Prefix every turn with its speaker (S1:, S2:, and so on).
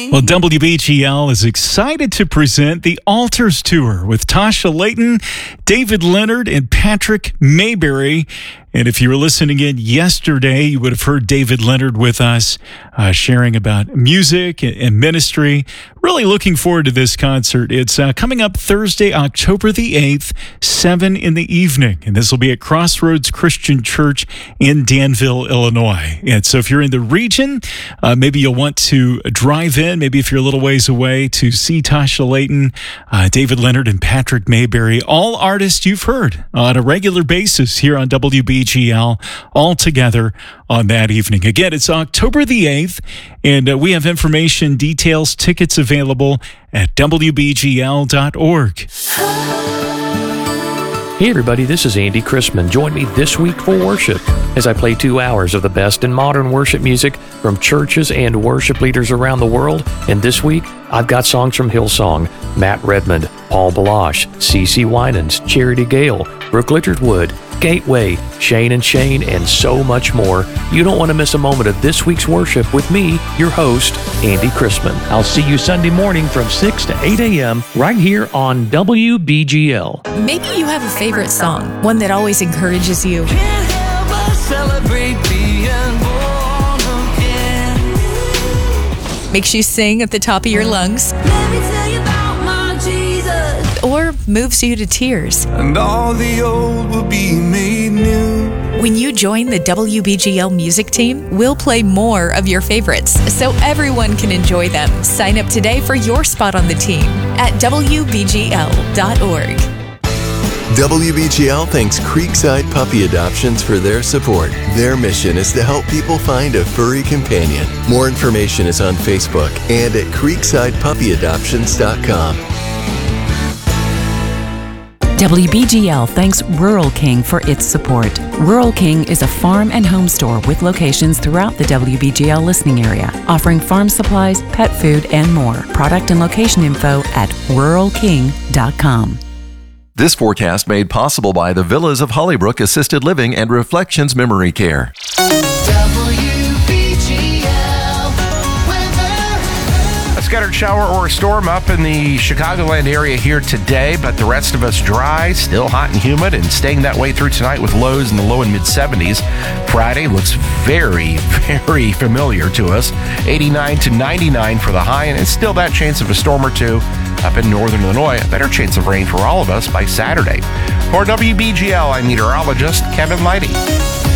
S1: Well, WBGL is excited to present the Altars Tour with Tasha Layton, David Leonard, and Patrick Mayberry. And if you were listening in yesterday, you would have heard David Leonard with us sharing about music and ministry. Really looking forward to this concert. It's coming up Thursday, October the 8th, 7 in the evening. And this will be at Crossroads Christian Church in Danville, Illinois. And so if you're in the region, maybe you'll want to drive in, maybe if you're a little ways away, to see Tasha Layton, David Leonard, and Patrick Mayberry, all artists you've heard on a regular basis here on WBGL, all together on that evening. Again, it's October the 8th, and we have information, details, tickets available at WBGL.org.
S2: Hey everybody, this is Andy Chrisman. Join me this week for worship as I play 2 hours of the best in modern worship music from churches and worship leaders around the world. And this week, I've got songs from Hillsong, Matt Redmond, Paul Balash, CeCe Winans, Charity Gale, Brooke Littlewood, Gateway, Shane and Shane, and so much more. You don't want to miss a moment of this week's worship with me, your host, Andy Chrisman. I'll see you Sunday morning from 6 to 8 a.m. right here on WBGL.
S3: Maybe you have a favorite song, one that always encourages you.
S4: Can't help but celebrate being born again.
S3: Makes you sing at the top of your lungs.
S4: Let me tell you about my Jesus.
S3: Or moves you to tears.
S4: And all the old will be made new.
S3: When you join the WBGL music team, we'll play more of your favorites so everyone can enjoy them. Sign up today for your spot on the team at WBGL.org.
S5: WBGL thanks Creekside Puppy Adoptions for their support. Their mission is to help people find a furry companion. More information is on Facebook and at creeksidepuppyadoptions.com.
S6: WBGL thanks Rural King for its support. Rural King is a farm and home store with locations throughout the WBGL listening area, offering farm supplies, pet food, and more. Product and location info at ruralking.com.
S7: This forecast made possible by the Villas of Hollybrook Assisted Living and Reflections Memory Care.
S8: A scattered shower or a storm up in the Chicagoland area here today, but the rest of us dry, still hot and humid, and staying that way through tonight with lows in the low and mid-70s. Friday looks very, very familiar to us. 89 to 99 for the high, and it's still that chance of a storm or two up in northern Illinois. A better chance of rain for all of us by Saturday. For WBGL, I'm meteorologist Kevin Leidy.